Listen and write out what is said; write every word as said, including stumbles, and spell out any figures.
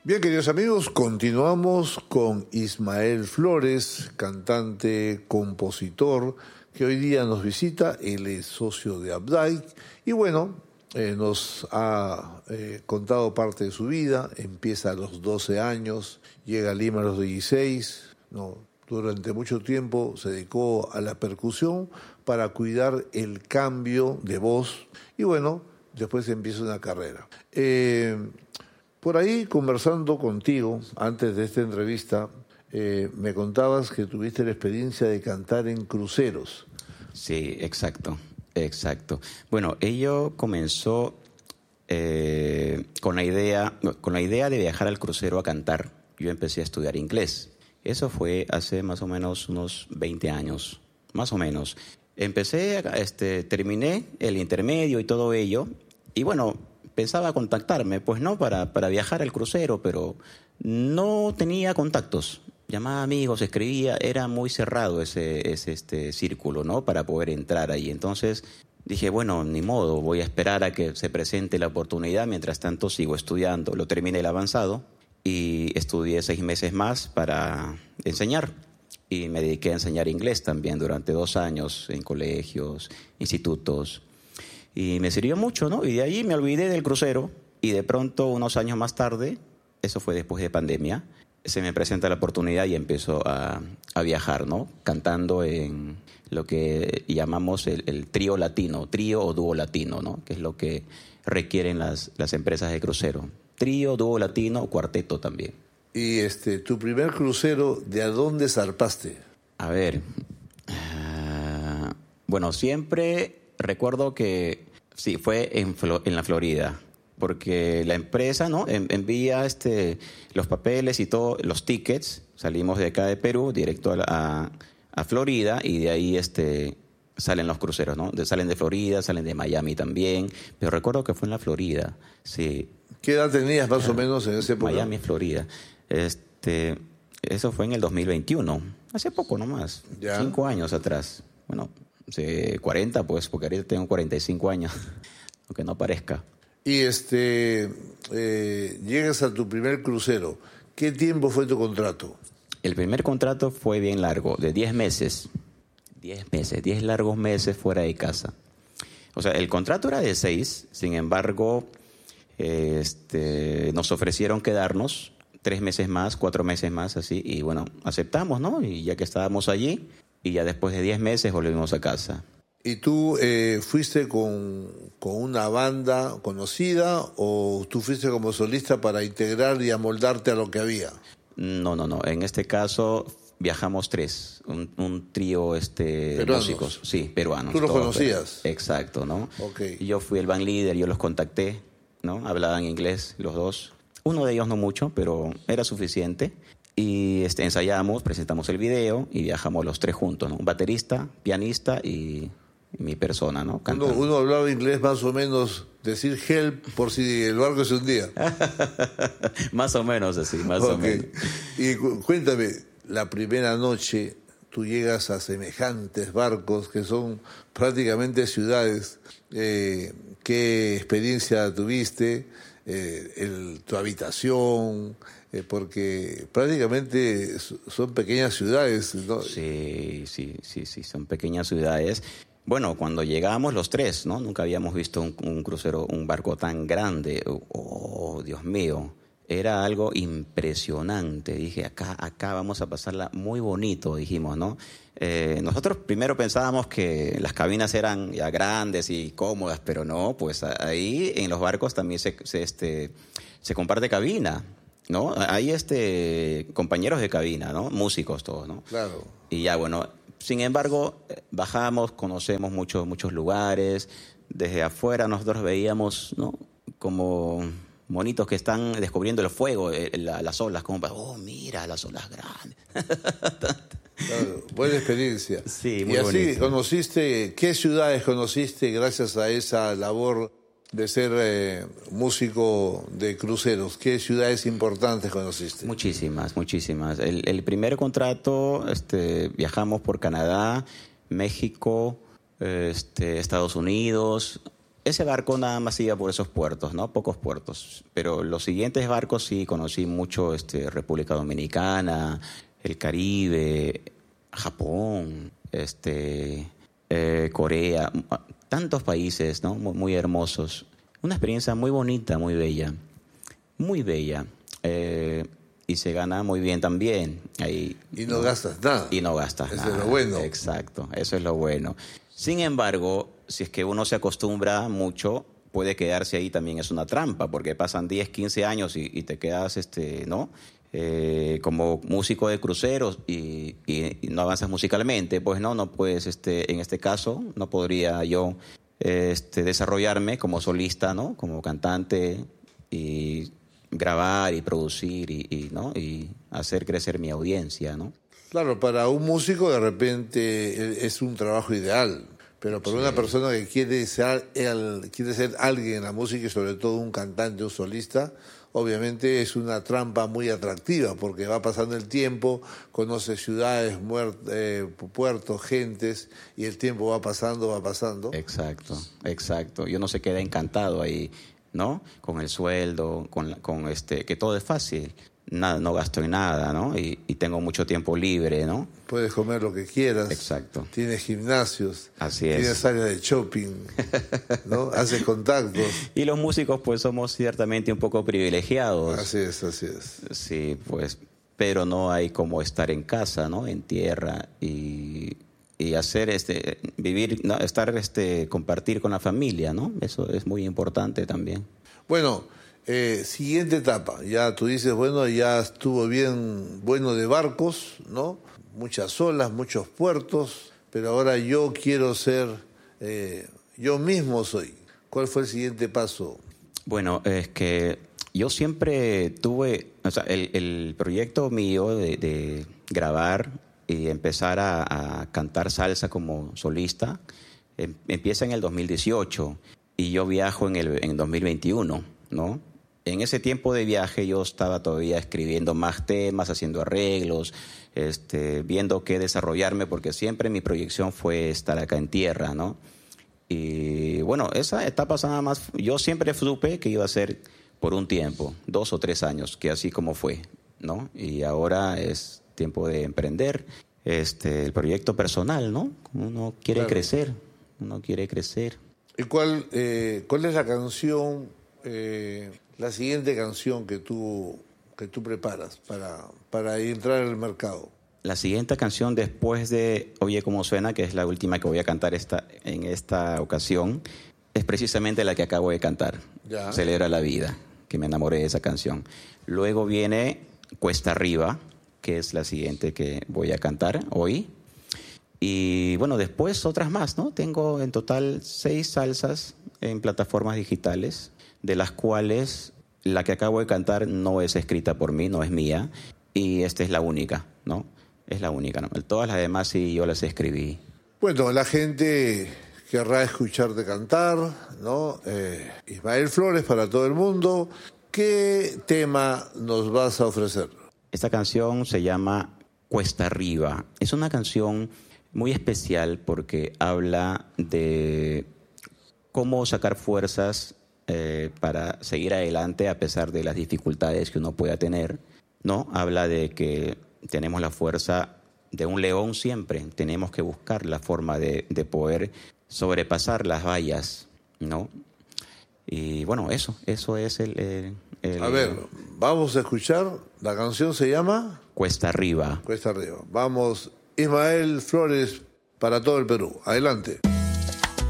Bien, queridos amigos, continuamos con Ismael Flores, cantante, compositor, que hoy día nos visita. Él es socio de Updike y bueno, eh, nos ha eh, contado parte de su vida. Empieza a los doce años, llega a Lima a los dieciséis, no, durante mucho tiempo se dedicó a la percusión para cuidar el cambio de voz y bueno, después empieza una carrera. Eh, Por ahí, conversando contigo, antes de esta entrevista, eh, me contabas que tuviste la experiencia de cantar en cruceros. Sí, exacto, exacto. Bueno, ello comenzó eh, con la idea, con la idea de viajar al crucero a cantar. Yo empecé a estudiar inglés. Eso fue hace más o menos unos veinte años, más o menos. Empecé, este, terminé el intermedio y todo ello, y bueno, pensaba contactarme, pues no, para, para viajar al crucero, pero no tenía contactos. Llamaba a amigos, escribía, era muy cerrado ese, ese este círculo, ¿no? Para poder entrar ahí. Entonces dije, bueno, ni modo, voy a esperar a que se presente la oportunidad. Mientras tanto sigo estudiando. Lo terminé el avanzado y estudié seis meses más para enseñar. Y me dediqué a enseñar inglés también durante dos años en colegios, institutos. Y me sirvió mucho, ¿no? Y de ahí me olvidé del crucero y de pronto, unos años más tarde, eso fue después de pandemia, se me presenta la oportunidad y empiezo a, a viajar, ¿no? Cantando en lo que llamamos el, el trío latino, trío o dúo latino, ¿no? Que es lo que requieren las, las empresas de crucero. Trío, dúo latino o cuarteto también. Y este, tu primer crucero, ¿de a dónde zarpaste? A ver, uh, bueno, siempre recuerdo que sí, fue en, en la Florida, porque la empresa, ¿no? En, envía este, los papeles y todo, los tickets. Salimos de acá de Perú directo a, a, a Florida y de ahí este, salen los cruceros, ¿no? De, salen de Florida, salen de Miami también, pero recuerdo que fue en la Florida, sí. ¿Qué edad tenías más o menos en ese época? Miami, Florida. Este, eso fue en el dos mil veintiuno, hace poco nomás, ya. Cinco años atrás. Bueno, hace cuarenta, pues, porque ahorita tengo cuarenta y cinco años, aunque no parezca. Y este, eh, llegas a tu primer crucero. ¿Qué tiempo fue tu contrato? El primer contrato fue bien largo, de diez meses. diez meses, diez largos meses fuera de casa. O sea, el contrato era de seis, sin embargo, este, nos ofrecieron quedarnos tres meses más, cuatro meses más, así, y bueno, aceptamos, ¿no? Y ya que estábamos allí, y ya después de diez meses volvimos a casa. ¿Y tú eh, fuiste con, con una banda conocida o tú fuiste como solista para integrar y amoldarte a lo que había? No, no, no. En este caso viajamos tres, un, un trío este, de músicos. Sí, peruanos. ¿Tú los conocías? Pero, exacto, ¿no? Okay. Yo fui el band líder, yo los contacté, ¿no? Hablaban inglés los dos. Uno de ellos no mucho, pero era suficiente. Y este, ensayamos, presentamos el video y viajamos los tres juntos, ¿no? Un baterista, pianista y, y mi persona, ¿no? Uno, uno hablaba inglés más o menos, decir help por si el barco se hundía. Más o menos así, más okay. o menos. Y cu- cuéntame, la primera noche tú llegas a semejantes barcos que son prácticamente ciudades. Eh, ¿Qué experiencia tuviste? Eh, el, tu habitación, eh, porque prácticamente son pequeñas ciudades, ¿no? Sí, sí, sí, sí, son pequeñas ciudades. Bueno, cuando llegamos los tres, ¿no? Nunca habíamos visto un, un crucero, un barco tan grande. Oh, Dios mío, era algo impresionante. Dije, acá, acá vamos a pasarla muy bonito, dijimos, ¿no? Eh, nosotros primero pensábamos que las cabinas eran ya grandes y cómodas, pero no, pues ahí en los barcos también se, se, este, se comparte cabina, ¿no? Hay este, compañeros de cabina, ¿no? Músicos todos, ¿no? Claro. Y ya, bueno, sin embargo, bajamos, conocemos muchos, muchos lugares. Desde afuera nosotros veíamos, ¿no? Como monitos que están descubriendo el fuego, la, las olas, como para, oh, mira, las olas grandes. Claro, buena experiencia. Sí, muy y así bonito. conociste, ¿qué ciudades conociste gracias a esa labor de ser eh, músico de cruceros? ¿Qué ciudades importantes conociste? Muchísimas, muchísimas. El, el primer contrato, este, viajamos por Canadá, México, este, Estados Unidos, ese barco nada más iba por esos puertos, ¿no? Pocos puertos. Pero los siguientes barcos sí conocí mucho, este, República Dominicana, el Caribe, Japón, este, eh, Corea, tantos países, ¿no? Muy, muy hermosos. Una experiencia muy bonita, muy bella, muy bella. Eh, y se gana muy bien también. Ahí, y no, no gastas nada. Y no gastas eso nada. Eso es lo bueno. Exacto, eso es lo bueno. Sin embargo, si es que uno se acostumbra mucho, puede quedarse ahí, también es una trampa, porque pasan diez, quince años y, y te quedas, este, ¿no? Eh, como músico de cruceros y, y, y no avanzas musicalmente, pues no, no puedes, este, en este caso, no podría yo este, desarrollarme como solista, ¿no? Como cantante y grabar y producir y, y, ¿no? y hacer crecer mi audiencia, ¿no? Claro, para un músico de repente es un trabajo ideal, pero para sí. una persona que quiere ser, el, quiere ser alguien en la música y sobre todo un cantante, un solista, obviamente es una trampa muy atractiva porque va pasando el tiempo, conoce ciudades, muert, eh, puertos, gentes y el tiempo va pasando, va pasando. Exacto, exacto. Y uno se queda encantado ahí, ¿no? Con el sueldo, con, con este, que todo es fácil. Nada, no gasto en nada, ¿no? Y, y tengo mucho tiempo libre, ¿no? Puedes comer lo que quieras. Exacto. Tienes gimnasios. Así es. Tienes área de shopping, ¿no? Haces contactos. Y los músicos, pues, somos ciertamente un poco privilegiados. Así es, así es. Sí, pues, pero no hay como estar en casa, ¿no? En tierra y, y hacer, este, vivir, ¿no? Estar, este, compartir con la familia, ¿no? Eso es muy importante también. Bueno. Eh, siguiente etapa, ya tú dices, bueno, ya estuvo bien bueno de barcos, ¿no? Muchas olas, muchos puertos, pero ahora yo quiero ser, eh, yo mismo soy. ¿Cuál fue el siguiente paso? Bueno, es que yo siempre tuve, o sea, el, el proyecto mío de, de grabar y empezar a, a cantar salsa como solista, em, empieza en el dos mil dieciocho y yo viajo en el en dos mil veintiuno, ¿no? En ese tiempo de viaje yo estaba todavía escribiendo más temas, haciendo arreglos, este, viendo qué desarrollarme, porque siempre mi proyección fue estar acá en tierra, ¿no? Y bueno, esa etapa nada más, yo siempre supe que iba a ser por un tiempo, dos o tres años, que así como fue, ¿no? Y ahora es tiempo de emprender este, el proyecto personal, ¿no? Uno quiere claro. crecer, uno quiere crecer. ¿Y cuál, eh, cuál es la canción... Eh... la siguiente canción que tú, que tú preparas para, para entrar al mercado? La siguiente canción después de Oye Cómo Suena, que es la última que voy a cantar esta, en esta ocasión, es precisamente la que acabo de cantar, ya. Celebra la vida, que me enamoré de esa canción. Luego viene Cuesta Arriba, que es la siguiente que voy a cantar hoy. Y bueno, después otras más, ¿no? Tengo en total seis salsas en plataformas digitales, de las cuales la que acabo de cantar no es escrita por mí, no es mía, y esta es la única, ¿no? Es la única, ¿no? Todas las demás sí yo las escribí. Bueno, la gente querrá escucharte cantar, ¿no? Eh, Ismael Flores para todo el mundo. ¿Qué tema nos vas a ofrecer? Esta canción se llama Cuesta Arriba. Es una canción muy especial porque habla de cómo sacar fuerzas Eh, para seguir adelante a pesar de las dificultades que uno pueda tener, ¿no? Habla de que tenemos la fuerza de un león siempre, tenemos que buscar la forma de, de poder sobrepasar las vallas, ¿no? Y bueno, eso, eso es el, el, el... A ver, vamos a escuchar, la canción se llama... Cuesta Arriba. Cuesta Arriba. Vamos, Ismael Flores para todo el Perú. Adelante.